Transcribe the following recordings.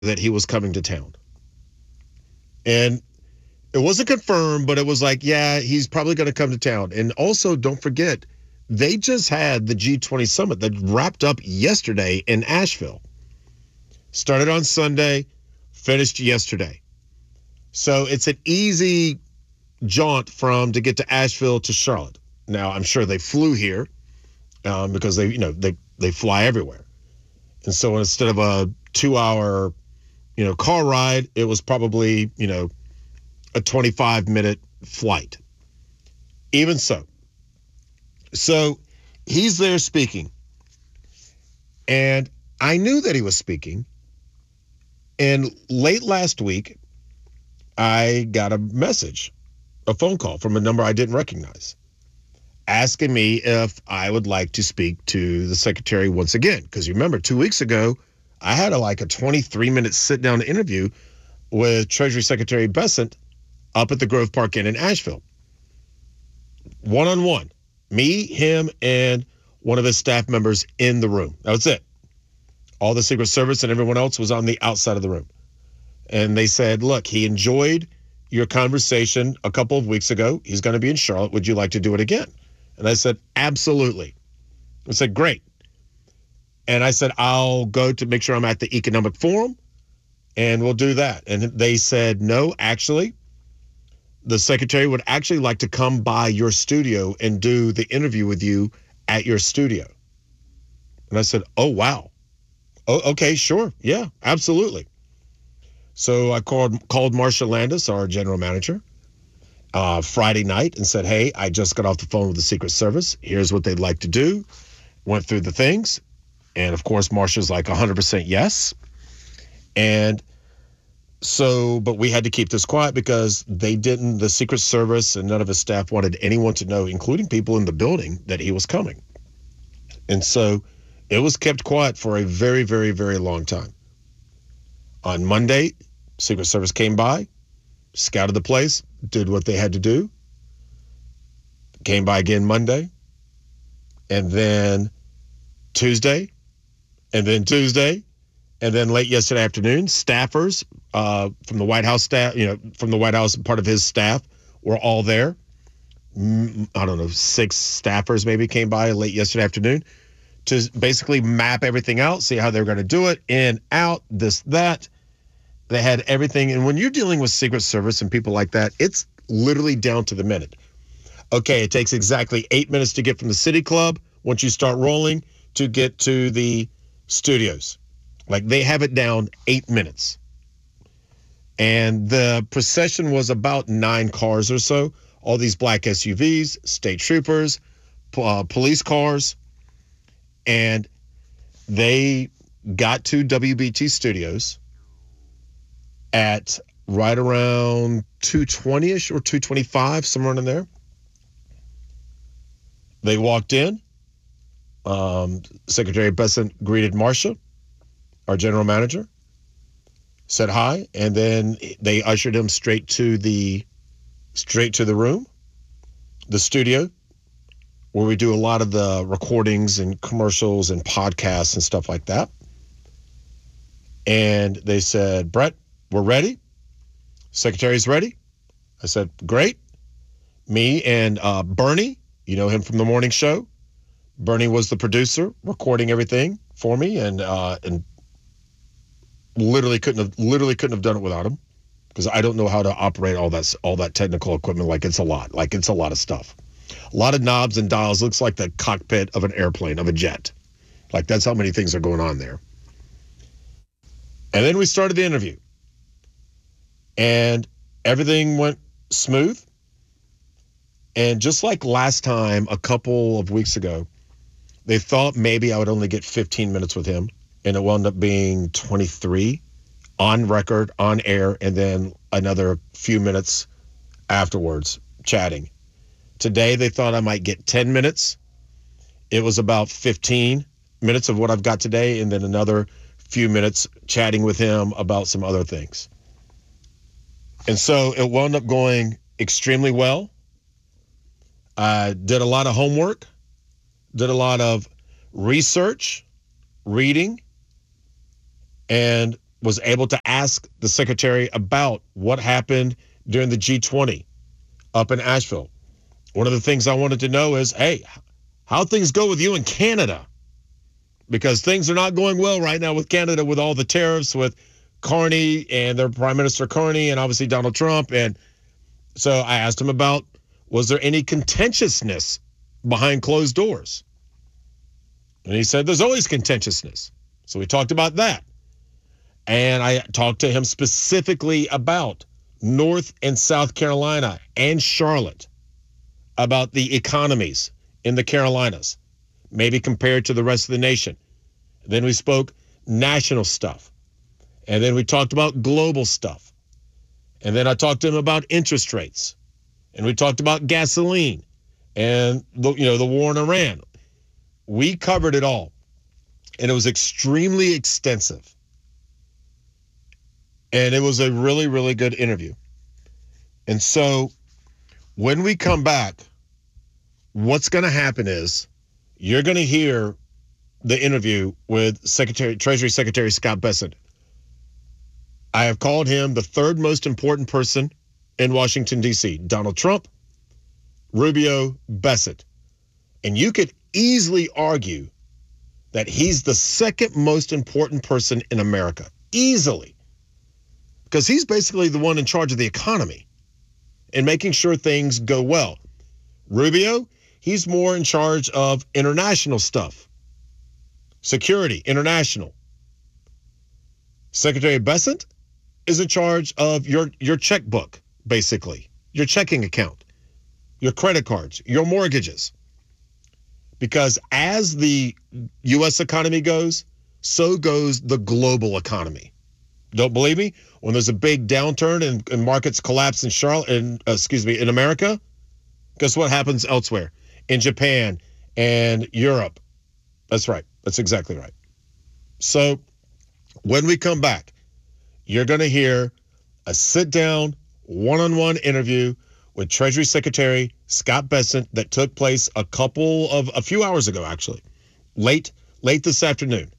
that he was coming to town. And it wasn't confirmed, but it was like, yeah, he's probably going to come to town. And also, don't forget, they just had the G20 summit that wrapped up yesterday in Asheville. Started on Sunday, finished yesterday. So it's an easy jaunt from to get to Asheville to Charlotte. Now, I'm sure they flew here because they fly everywhere. And so instead of a 2 hour, car ride, it was probably, a 25-minute flight. Even so. So he's there speaking. And I knew that he was speaking. And late last week, I got a message, a phone call from a number I didn't recognize, asking me if I would like to speak to the secretary once again. Because you remember, 2 weeks ago, I had a 23-minute sit-down interview with Treasury Secretary Bessent up at the Grove Park Inn in Asheville. One-on-one. Me, him, and one of his staff members in the room. That was it. All the Secret Service and everyone else was on the outside of the room. And they said, look, he enjoyed your conversation a couple of weeks ago. He's going to be in Charlotte. Would you like to do it again? And I said, absolutely. I said, great. And I said, I'll go to make sure I'm at the Economic Forum, and we'll do that. And they said, no, actually, the secretary would actually like to come by your studio and do the interview with you at your studio. And I said, oh, wow. Oh, okay, sure. Yeah, absolutely. So I called Marsha Landis, our general manager, Friday night and said, hey, I just got off the phone with the Secret Service. Here's what they'd like to do. Went through the things. And, of course, Marsha's like 100% yes. And so, but we had to keep this quiet because the Secret Service and none of his staff wanted anyone to know, including people in the building, that he was coming. And so it was kept quiet for a very, very, very long time. On Monday, Secret Service came by, scouted the place, did what they had to do, came by again Monday, and then Tuesday, and then Tuesday, and then late yesterday afternoon, staffers from the White House staff, from the White House, part of his staff, were all there. I don't know, 6 staffers maybe came by late yesterday afternoon to basically map everything out, see how they were going to do it, in, out, this, that. They had everything. And when you're dealing with Secret Service and people like that, it's literally down to the minute. Okay, it takes exactly 8 minutes to get from the City Club, once you start rolling, to get to the studios. Like, they have it down 8 minutes. And the procession was about 9 cars or so. All these black SUVs, state troopers, police cars. And they got to WBT Studios at right around 2:20-ish or 2:25, somewhere in there. They walked in. Secretary Bessent greeted Marsha, our general manager, said hi, and then they ushered him straight to the room, the studio, where we do a lot of the recordings and commercials and podcasts and stuff like that. And they said, Brett, we're ready. Secretary's ready. I said, great. Me and Bernie, you know him from the morning show. Bernie was the producer, recording everything for me, and literally couldn't have done it without him, because I don't know how to operate all that technical equipment. It's a lot of stuff, a lot of knobs and dials. Looks like the cockpit of an airplane, of a jet. That's how many things are going on there. And then we started the interview, and everything went smooth. And just like last time, a couple of weeks ago, they thought maybe I would only get 15 minutes with him, and it wound up being 23 on record, on air, and then another few minutes afterwards chatting. Today, they thought I might get 10 minutes. It was about 15 minutes of what I've got today, and then another few minutes chatting with him about some other things. And so it wound up going extremely well. I did a lot of homework, did a lot of research, reading, and was able to ask the secretary about what happened during the G20 up in Asheville. One of the things I wanted to know is, hey, how things go with you in Canada? Because things are not going well right now with Canada with all the tariffs with Carney and their Prime Minister Carney and obviously Donald Trump. And so I asked him about, was there any contentiousness behind closed doors? And he said, there's always contentiousness. So we talked about that. And I talked to him specifically about North and South Carolina and Charlotte, about the economies in the Carolinas, maybe compared to the rest of the nation. Then we spoke national stuff. And then we talked about global stuff. And then I talked to him about interest rates. And we talked about gasoline and the war in Iran. We covered it all. And it was extremely extensive. And it was a really, really good interview. And so when we come back, what's going to happen is you're going to hear the interview with Treasury Secretary Scott Bessent. I have called him the third most important person in Washington, D.C. Donald Trump, Rubio, Bessent. And you could easily argue that he's the second most important person in America. Easily. Because he's basically the one in charge of the economy and making sure things go well. Rubio, he's more in charge of international stuff. Security, international. Secretary Bessent is in charge of your checkbook, basically, your checking account, your credit cards, your mortgages. Because as the U.S. economy goes, so goes the global economy. Don't believe me? When there's a big downturn and markets collapse in America, guess what happens elsewhere? In Japan and Europe. That's right. That's exactly right. So when we come back, you're going to hear a sit-down, one-on-one interview with Treasury Secretary Scott Bessent that took place a few hours ago, actually, late this afternoon.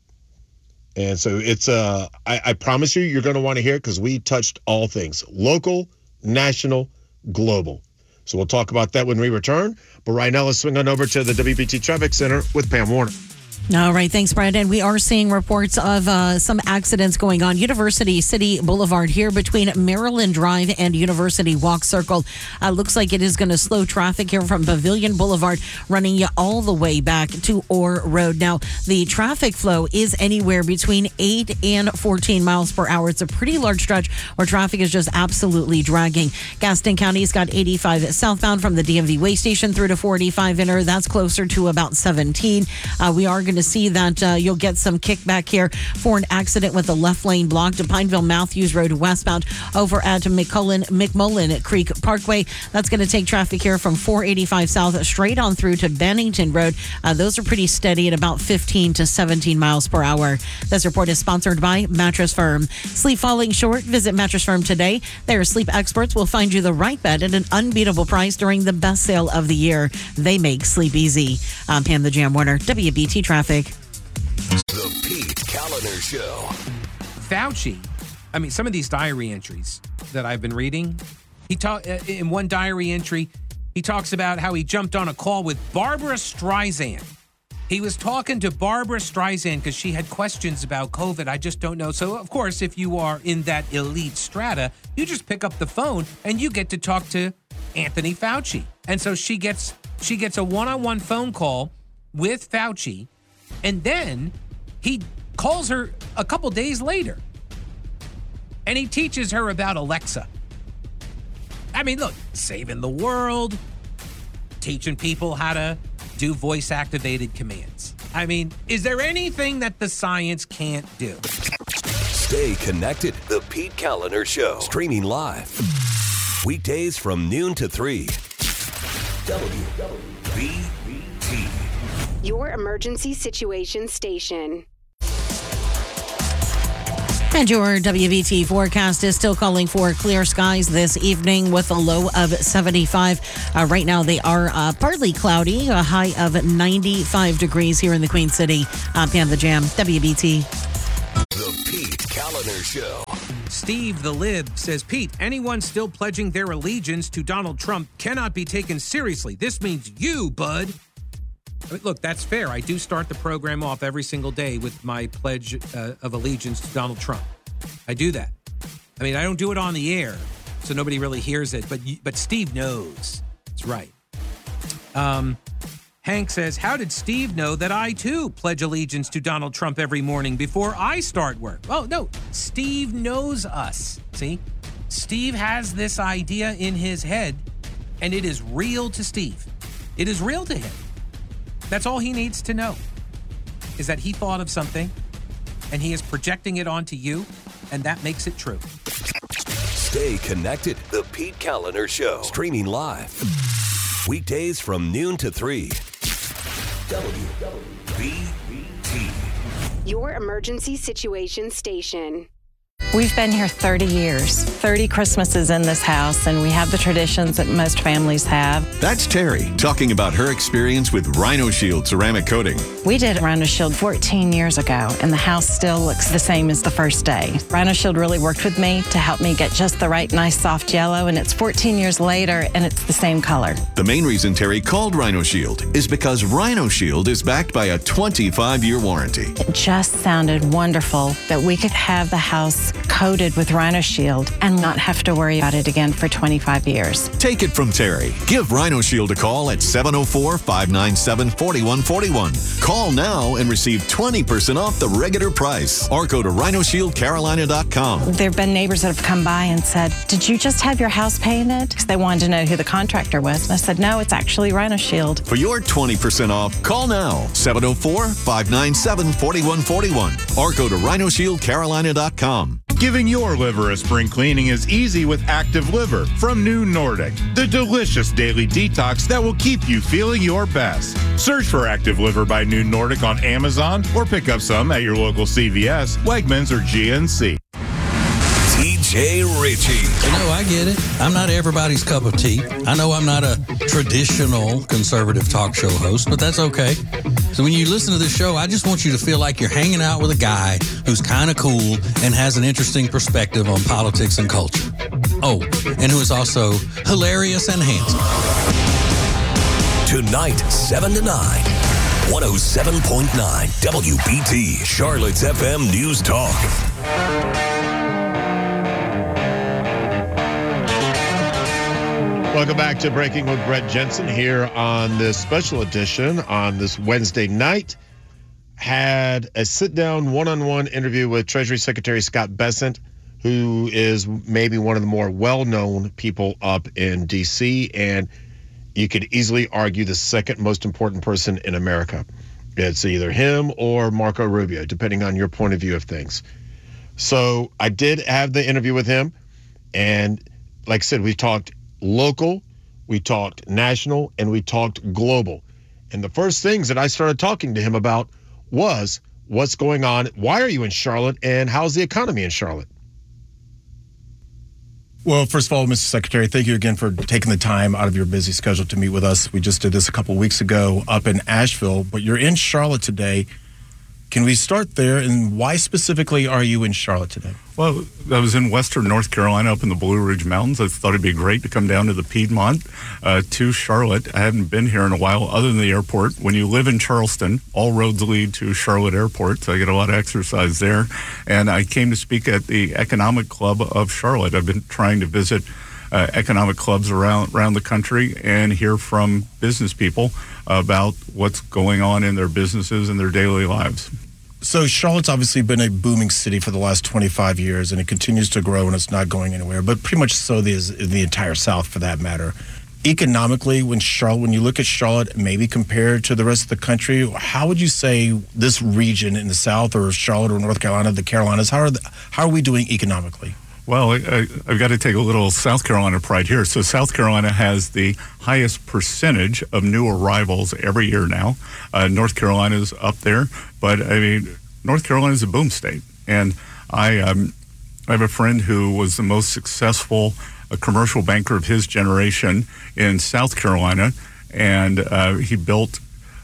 And so it's I promise you're going to want to hear it because we touched all things local, national, global. So we'll talk about that when we return. But right now, let's swing on over to the WBT Traffic Center with Pam Warner. All right. Thanks, Brandon. We are seeing reports of some accidents going on. University City Boulevard here between Maryland Drive and University Walk Circle. Looks like it is going to slow traffic here from Pavilion Boulevard, running you all the way back to Orr Road. Now, the traffic flow is anywhere between 8 and 14 miles per hour. It's a pretty large stretch where traffic is just absolutely dragging. Gaston County's got 85 southbound from the DMV way station through to 485 inner. That's closer to about 17. We are going to see that you'll get some kickback here for an accident with the left lane blocked to Pineville Matthews Road westbound over at McMullen Creek Parkway. That's going to take traffic here from 485 south straight on through to Bennington Road. Those are pretty steady at about 15 to 17 miles per hour. This report is sponsored by Mattress Firm. Sleep falling short? Visit Mattress Firm today. Their sleep experts will find you the right bed at an unbeatable price during the best sale of the year. They make sleep easy. I'm Pam the Jam Warner, WBT Traffic. The Pete Kaliner Show. Fauci, some of these diary entries that I've been reading, in one diary entry, he talks about how he jumped on a call with Barbara Streisand. He was talking to Barbara Streisand because she had questions about COVID. I just don't know. So, of course, if you are in that elite strata, you just pick up the phone and you get to talk to Anthony Fauci. And so she gets a one-on-one phone call with Fauci. And then he calls her a couple days later and he teaches her about Alexa. Look, saving the world, teaching people how to do voice-activated commands. Is there anything that the science can't do? Stay connected. The Pete Kaliner Show. Streaming live. Weekdays from noon to 3. WBT. Your emergency situation station. And your WBT forecast is still calling for clear skies this evening with a low of 75. Right now they are partly cloudy, a high of 95 degrees here in the Queen City. Pam the Jam, WBT. The Pete Kaliner Callender Show. Steve the Lib says, Pete, anyone still pledging their allegiance to Donald Trump cannot be taken seriously. This means you, bud. I mean, look, that's fair. I do start the program off every single day with my pledge of allegiance to Donald Trump. I do that. I mean, I don't do it on the air, so nobody really hears it, but Steve knows. That's right. Hank says, how did Steve know that I, too, pledge allegiance to Donald Trump every morning before I start work? Oh, no. Steve knows us. See? Steve has this idea in his head, and it is real to Steve. It is real to him. That's all he needs to know, is that he thought of something, and he is projecting it onto you, and that makes it true. Stay connected. The Pete Callender Show. Streaming live. Weekdays from noon to 3. WBT. Your emergency situation station. We've been here 30 years, 30 Christmases in this house, and we have the traditions that most families have. That's Terry talking about her experience with Rhino Shield ceramic coating. We did Rhino Shield 14 years ago, and the house still looks the same as the first day. Rhino Shield really worked with me to help me get just the right nice soft yellow, and it's 14 years later, and it's the same color. The main reason Terry called Rhino Shield is because Rhino Shield is backed by a 25-year warranty. It just sounded wonderful that we could have the house coated with Rhino Shield and not have to worry about it again for 25 years. Take it from Terry. Give Rhino Shield a call at 704-597-4141. Call now and receive 20% off the regular price, or go to rhinoshieldcarolina.com. There have been neighbors that have come by and said, did you just have your house painted? Because they wanted to know who the contractor was. And I said, no, it's actually Rhino Shield. For your 20% off, call now, 704-597-4141, or go to rhinoshieldcarolina.com. Giving your liver a spring cleaning is easy with Active Liver from New Nordic, the delicious daily detox that will keep you feeling your best. Search for Active Liver by New Nordic on Amazon or pick up some at your local CVS, Wegmans, or GNC. TJ Ritchie. I get it. I'm not everybody's cup of tea. I know I'm not a traditional conservative talk show host, but that's okay. So when you listen to this show, I just want you to feel like you're hanging out with a guy who's kind of cool and has an interesting perspective on politics and culture. Oh, and who is also hilarious and handsome. Tonight, 7 to 9. 107.9 WBT, Charlotte's FM News Talk. Welcome back to Breaking with Brett Jensen here on this special edition on this Wednesday night. Had a sit-down one-on-one interview with Treasury Secretary Scott Bessent, who is maybe one of the more well-known people up in D.C., and you could easily argue the second most important person in America. It's either him or Marco Rubio, depending on your point of view of things. So I did have the interview with him, and like I said, we talked local, we talked national, and we talked global. And the first things that I started talking to him about was what's going on, why are you in Charlotte, and how's the economy in Charlotte? Well, first of all, Mr. Secretary, thank you again for taking the time out of your busy schedule to meet with us. We just did this a couple of weeks ago up in Asheville, but you're in Charlotte today. Can we start there, and why specifically are you in Charlotte today? Well, I was in western North Carolina up in the Blue Ridge Mountains. I thought it'd be great to come down to the Piedmont, to Charlotte. I hadn't been here in a while other than the airport. When you live in Charleston, all roads lead to Charlotte Airport, so I get a lot of exercise there. And I came to speak at the Economic Club of Charlotte. I've been trying to visit economic clubs around the country and hear from business people about what's going on in their businesses and their daily lives. So Charlotte's obviously been a booming city for the last 25 years, and it continues to grow, and it's not going anywhere, but pretty much so is the entire South for that matter. Economically, when you look at Charlotte, maybe compared to the rest of the country, how would you say this region in the South, or Charlotte or North Carolina, the Carolinas, how are we doing economically? Well, I've got to take a little South Carolina pride here. So South Carolina has the highest percentage of new arrivals every year now. North Carolina's up there, but I mean, North Carolina's a boom state. And I have a friend who was the most successful commercial banker of his generation in South Carolina, and he built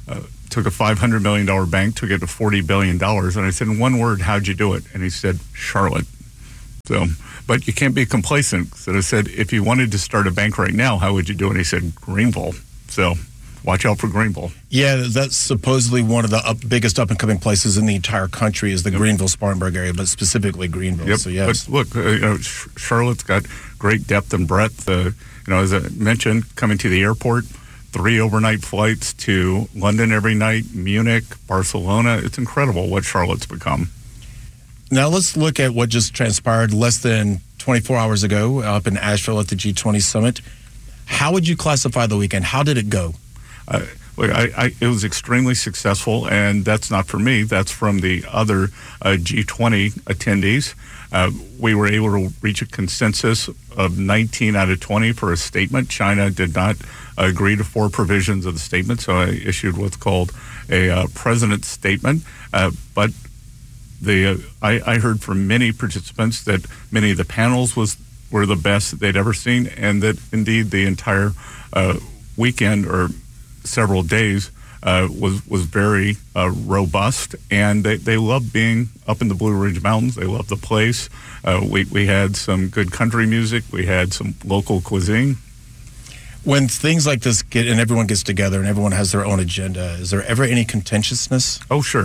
took a $500 million bank, took it to $40 billion. And I said, in one word, how'd you do it? And he said, Charlotte. So, but you can't be complacent. So I said, if you wanted to start a bank right now, how would you do it? And he said, Greenville. So watch out for Greenville. Yeah, that's supposedly one of the biggest up-and-coming places in the entire country is the Greenville-Spartanburg area, but specifically Greenville. Yep. So, yes. But look, Charlotte's got great depth and breadth. As I mentioned, coming to the airport, 3 overnight flights to London every night, Munich, Barcelona. It's incredible what Charlotte's become. Now let's look at what just transpired less than 24 hours ago up in Asheville at the G20 Summit. How would you classify the weekend? How did it go? It was extremely successful, and that's not for me. That's from the other G20 attendees. We were able to reach a consensus of 19 out of 20 for a statement. China did not agree to 4 provisions of the statement, so I issued what's called a president's statement. But I heard from many participants that many of the panels were the best they'd ever seen, and that indeed the entire weekend or several days was very robust, and they loved being up in the Blue Ridge Mountains. They loved the place. We had some good country music. We had some local cuisine. When things like this and everyone gets together and everyone has their own agenda, is there ever any contentiousness? Oh, sure.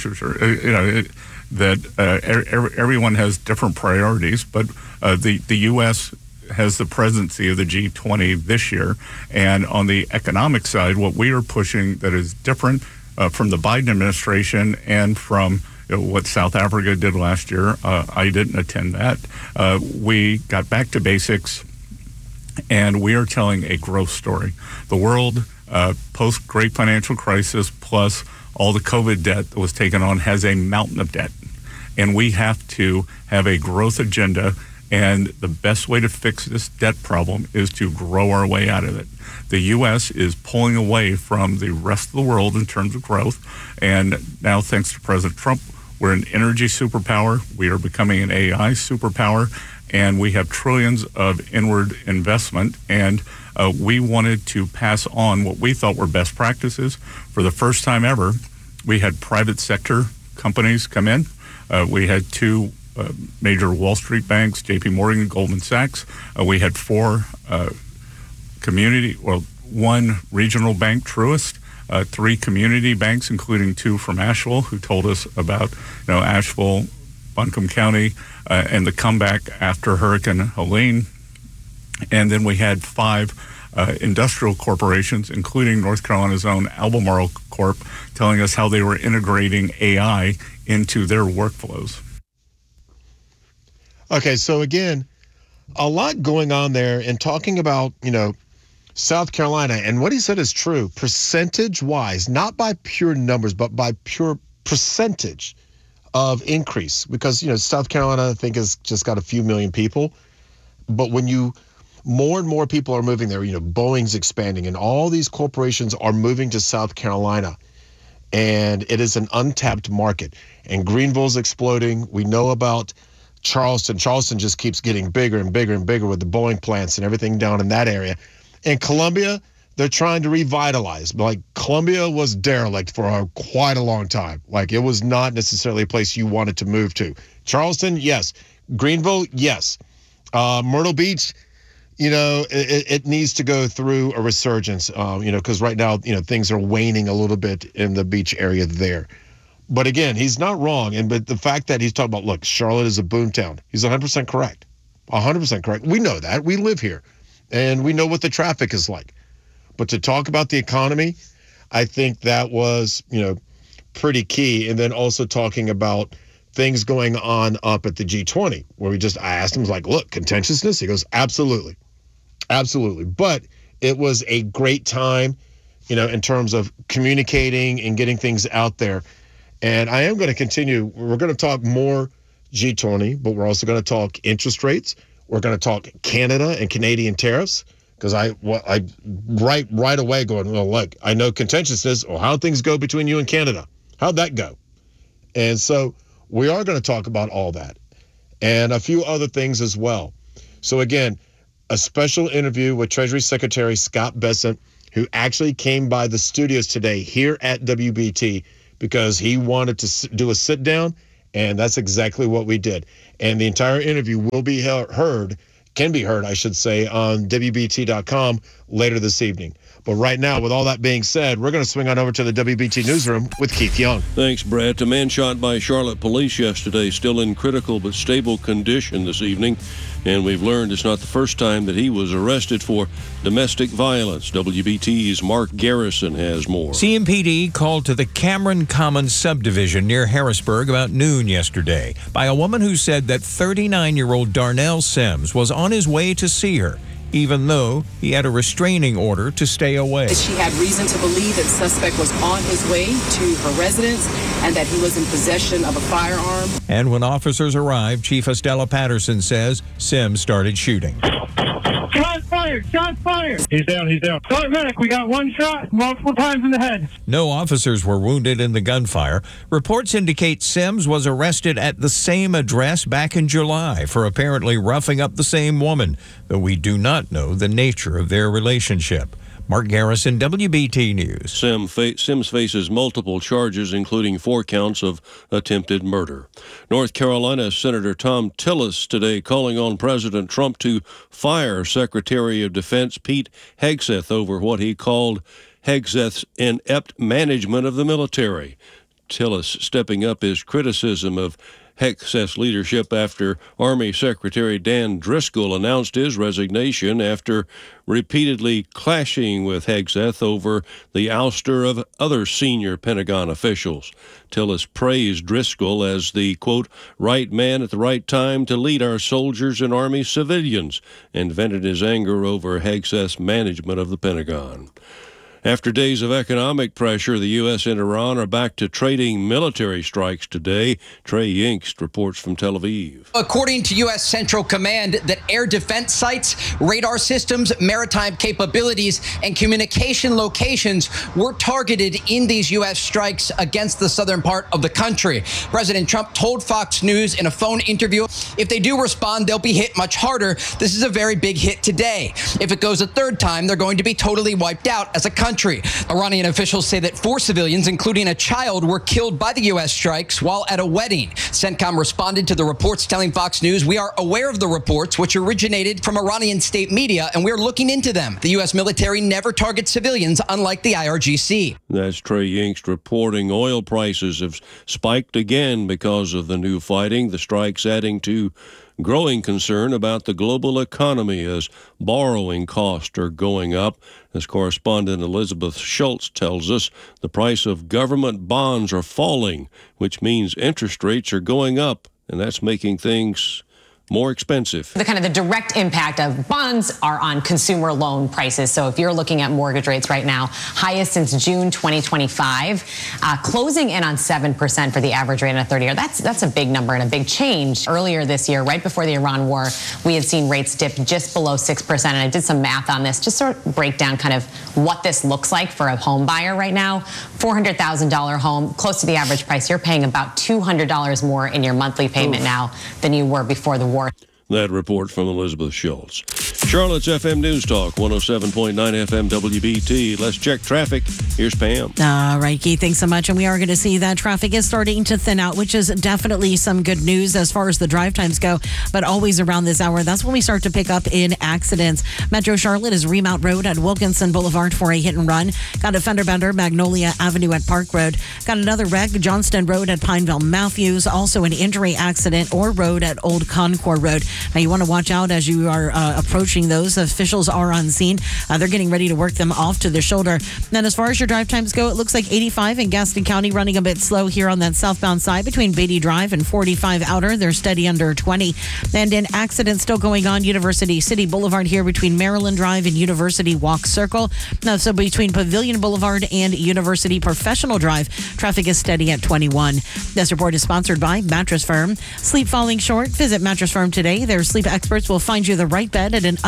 Everyone has different priorities, but the U.S. has the presidency of the G20 this year. And on the economic side, what we are pushing that is different from the Biden administration and from what South Africa did last year. I didn't attend that. We got back to basics, and we are telling a growth story. The world, post-Great Financial Crisis, plus all the COVID debt that was taken on, has a mountain of debt. And we have to have a growth agenda, and the best way to fix this debt problem is to grow our way out of it. The U.S. is pulling away from the rest of the world in terms of growth, and now, thanks to President Trump, we're an energy superpower. We are becoming an AI superpower, and we have trillions of inward investment, and we wanted to pass on what we thought were best practices. For the first time ever, we had private sector companies come in. We had 2 major Wall Street banks, JP Morgan, Goldman Sachs. We had 4 one regional bank, Truist, 3 community banks, including 2 from Asheville, who told us about Asheville, Buncombe County, and the comeback after Hurricane Helene. And then we had 5 industrial corporations, including North Carolina's own Albemarle Corp, telling us how they were integrating AI into their workflows. Okay, so again, a lot going on there, and talking about, South Carolina, and what he said is true, percentage-wise, not by pure numbers, but by pure percentage of increase, because, South Carolina, I think, has just got a few million people, but when more and more people are moving there, Boeing's expanding, and all these corporations are moving to South Carolina, and it is an untapped market, and Greenville's exploding. We know about Charleston. Charleston just keeps getting bigger and bigger and bigger with the Boeing plants and everything down in that area. And Columbia, they're trying to revitalize. Like, Columbia was derelict for quite a long time. Like, it was not necessarily a place you wanted to move to. Charleston, yes. Greenville, yes. Myrtle Beach, it needs to go through a resurgence, because right now, things are waning a little bit in the beach area there. But again, he's not wrong. But the fact that he's talking about, look, Charlotte is a boomtown, he's 100% correct. 100% correct. We know that. We live here, and we know what the traffic is like. But to talk about the economy, I think that was, pretty key. And then also talking about things going on up at the G20, where I asked him, like, look, contentiousness? He goes, absolutely. Absolutely. But it was a great time, in terms of communicating and getting things out there. And I am going to continue. We're going to talk more G20, but we're also going to talk interest rates. We're going to talk Canada and Canadian tariffs, because I right away going, well, look, I know contentiousness. Well, how'd things go between you and Canada? How'd that go? And so we are going to talk about all that and a few other things as well. So again, a special interview with Treasury Secretary Scott Bessent. who actually came by the studios today here at WBT because he wanted to do a sit down, and that's exactly what we did. And the entire interview will be can be heard, I should say, on WBT.com later this evening. But right now, with all that being said, we're going to swing on over to the WBT newsroom with Keith Young. Thanks, Brett. A man shot by Charlotte police yesterday, still in critical but stable condition this evening. And we've learned it's not the first time that he was arrested for domestic violence. WBT's Mark Garrison has more. CMPD called to the Cameron Commons subdivision near Harrisburg about noon yesterday by a woman who said that 39-year-old Darnell Sims was on his way to see her, even though he had a restraining order to stay away. She had reason to believe that the suspect was on his way to her residence and that he was in possession of a firearm. And when officers arrived, Chief Estella Patterson says Sims started shooting. Shots fired! Shots fired! He's down, he's down. Sergeant Medic, we got one shot, multiple times in the head. No officers were wounded in the gunfire. Reports indicate Sims was arrested at the same address back in July for apparently roughing up the same woman, though we do not know the nature of their relationship. Mark Garrison, WBT News. Sims faces multiple charges, including 4 counts of attempted murder. North Carolina Senator Thom Tillis today calling on President Trump to fire Secretary of Defense Pete Hegseth over what he called Hegseth's inept management of the military. Tillis stepping up his criticism of Hegseth's leadership after Army Secretary Dan Driscoll announced his resignation after repeatedly clashing with Hegseth over the ouster of other senior Pentagon officials. Tillis praised Driscoll as the, quote, right man at the right time to lead our soldiers and Army civilians, and vented his anger over Hegseth's management of the Pentagon. After days of economic pressure, the U.S. and Iran are back to trading military strikes today. Trey Yingst reports from Tel Aviv. According to U.S. Central Command, that air defense sites, radar systems, maritime capabilities, and communication locations were targeted in these U.S. strikes against the southern part of the country. President Trump told Fox News in a phone interview, if they do respond, they'll be hit much harder. This is a very big hit today. If it goes a third time, they're going to be totally wiped out as a country. Iranian officials say that 4 civilians, including a child, were killed by the U.S. strikes while at a wedding. CENTCOM responded to the reports, telling Fox News, we are aware of the reports, which originated from Iranian state media, and we're looking into them. The U.S. military never targets civilians, unlike the IRGC. That's Trey Yingst reporting. Oil prices have spiked again because of the new fighting, the strikes adding to growing concern about the global economy as borrowing costs are going up. As correspondent Elizabeth Schultz tells us, the price of government bonds are falling, which means interest rates are going up, and that's making things more expensive. The kind of the direct impact of bonds are on consumer loan prices. So if you're looking at mortgage rates right now, highest since June 2025, closing in on 7% for the average rate on a 30-year. That's a big number and a big change. Earlier this year, right before the Iran war, we had seen rates dip just below 6%. And I did some math on this, just sort of break down kind of what this looks like for a home buyer right now. $400,000 home, close to the average price. You're paying about $200 more in your monthly payment now than you were before the war. That report from Elizabeth Schultz. Charlotte's FM News Talk, 107.9 FM WBT. Let's check traffic. Here's Pam. All right, Keith, thanks so much. And we are going to see that traffic is starting to thin out, which is definitely some good news as far as the drive times go. But always around this hour, that's when we start to pick up in accidents. Metro Charlotte is Remount Road at Wilkinson Boulevard for a hit and run. Got a fender bender, Magnolia Avenue at Park Road. Got another wreck, Johnston Road at Pineville Matthews. Also an injury accident or road at Old Concord Road. Now, you want to watch out as you are approaching those. Officials are on scene. They're getting ready to work them off to the shoulder. Then as far as your drive times go, it looks like 85 in Gaston County running a bit slow here on that southbound side between Beatty Drive and 45 Outer. They're steady under 20. And an accident still going on University City Boulevard here between Maryland Drive and University Walk Circle. Now, so between Pavilion Boulevard and University Professional Drive, traffic is steady at 21. This report is sponsored by Mattress Firm. Sleep falling short? Visit Mattress Firm today. Their sleep experts will find you the right bed at an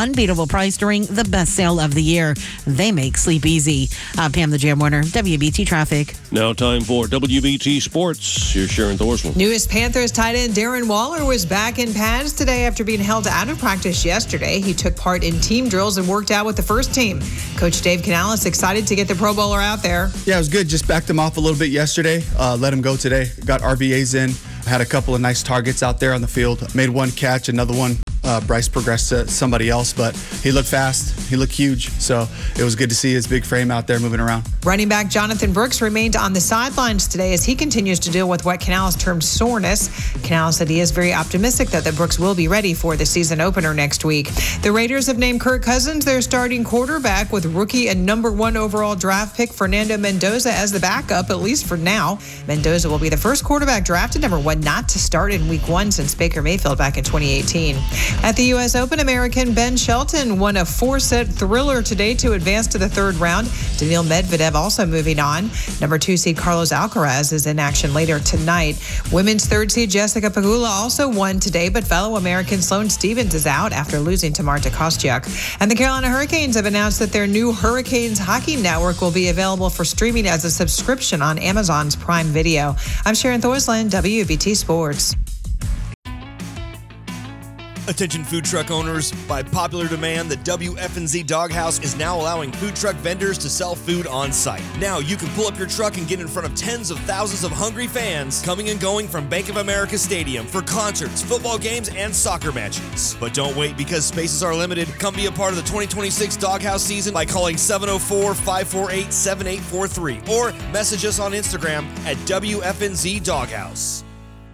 unbeatable price during the best sale of the year. They make sleep easy. Pam the Jam Warner, WBT Traffic. Now time for WBT Sports. Here's Sharon Thorsland. Newest Panthers tight end Darren Waller was back in pads today after being held out of practice yesterday. He took part in team drills and worked out with the first team. Coach Dave Canales excited to get the Pro Bowler out there. Yeah, it was good. Just backed him off a little bit yesterday. Let him go today. Got RVAs in. Had a couple of nice targets out there on the field. Made one catch, another one. Bryce progressed to somebody else, but he looked fast. He looked huge. So it was good to see his big frame out there moving around. Running back Jonathan Brooks remained on the sidelines today as he continues to deal with what Canales termed soreness. Canales said he is very optimistic that Brooks will be ready for the season opener next week. The Raiders have named Kirk Cousins their starting quarterback with rookie and number 1 overall draft pick Fernando Mendoza as the backup, at least for now. Mendoza will be the first quarterback drafted number 1 not to start in week 1 since Baker Mayfield back in 2018. At the U.S. Open, American Ben Shelton won a 4-set thriller today to advance to the third round. Daniil Medvedev also moving on. Number 2 seed Carlos Alcaraz is in action later tonight. Women's 3rd seed Jessica Pegula also won today, but fellow American Sloane Stephens is out after losing to Marta Kostyuk. And the Carolina Hurricanes have announced that their new Hurricanes Hockey Network will be available for streaming as a subscription on Amazon's Prime Video. I'm Sharon Thorsland, WBT Sports. Attention food truck owners, by popular demand, the WFNZ Doghouse is now allowing food truck vendors to sell food on site. Now you can pull up your truck and get in front of tens of thousands of hungry fans coming and going from Bank of America Stadium for concerts, football games, and soccer matches. But don't wait because spaces are limited. Come be a part of the 2026 Doghouse season by calling 704-548-7843 or message us on Instagram at WFNZ Doghouse.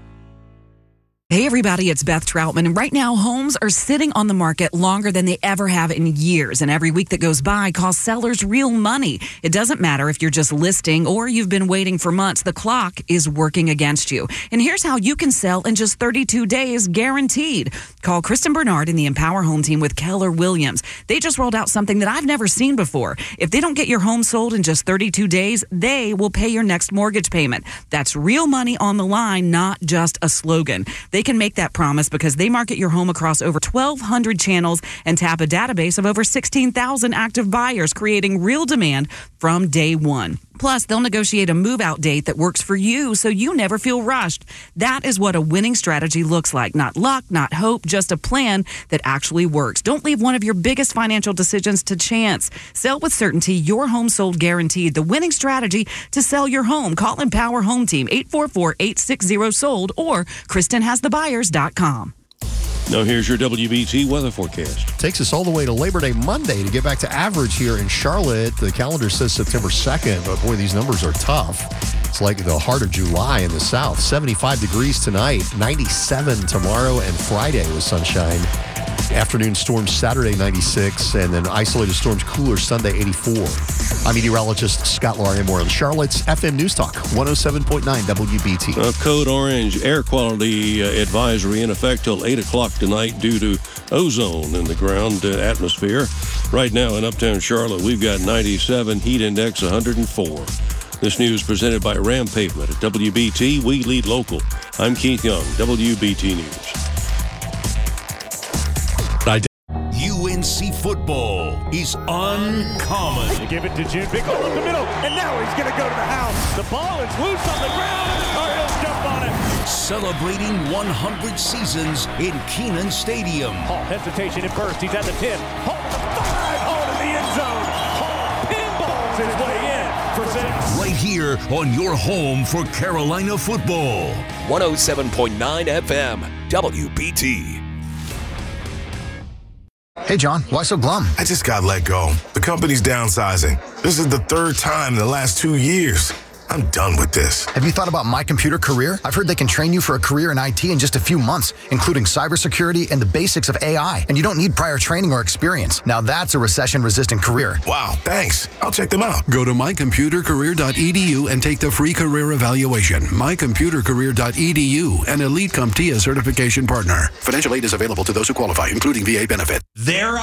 Hey everybody, it's Beth Troutman, and right now homes are sitting on the market longer than they ever have in years, and every week that goes by costs sellers real money. It doesn't matter if you're just listing or you've been waiting for months, the clock is working against you. And here's how you can sell in just 32 days, guaranteed. Call Kristen Bernard and the Empower Home Team with Keller Williams. They just rolled out something that I've never seen before. If they don't get your home sold in just 32 days, they will pay your next mortgage payment. That's real money on the line, not just a slogan. They can make that promise because they market your home across over 1,200 channels and tap a database of over 16,000 active buyers, creating real demand from day one. Plus, they'll negotiate a move-out date that works for you so you never feel rushed. That is what a winning strategy looks like. Not luck, not hope, just a plan that actually works. Don't leave one of your biggest financial decisions to chance. Sell with certainty, your home sold guaranteed. The winning strategy to sell your home. Call Empower Home Team, 844-860-SOLD or KristenHasTheBuyers.com. Now here's your WBT weather forecast. Takes us all the way to Labor Day Monday to get back to average here in Charlotte. The calendar says September 2nd, but boy, these numbers are tough. It's like the heart of July in the south. 75 degrees tonight, 97 tomorrow and Friday with sunshine. Afternoon storms Saturday, 96, and then isolated storms cooler Sunday, 84. I'm meteorologist Scott Larimore in Charlotte's FM News Talk, 107.9 WBT. Code Orange air quality advisory in effect till 8 o'clock tonight due to ozone in the ground atmosphere. Right now in uptown Charlotte, we've got 97, heat index 104. This news presented by Ram Pavement at WBT. We lead local. I'm Keith Young, WBT News. UNC football is uncommon. They give it to June. Big hole in the middle, and now he's going to go to the house. The ball is loose on the ground, and the Cardinals jump on it. Celebrating 100 seasons in Kenan Stadium. Hall, hesitation at first. He's at the 10. Hall to the 5. Hall to the end zone. Hall pinballs his way in for 6. Right here on your home for Carolina football. 107.9 FM, WBT. Hey, John, why so glum? I just got let go. The company's downsizing. This is the third time in the last 2 years. I'm done with this. Have you thought about My Computer Career? I've heard they can train you for a career in IT in just a few months, including cybersecurity and the basics of AI. And you don't need prior training or experience. Now that's a recession-resistant career. Wow, thanks. I'll check them out. Go to mycomputercareer.edu and take the free career evaluation. Mycomputercareer.edu, an Elite CompTIA certification partner. Financial aid is available to those who qualify, including VA benefit. There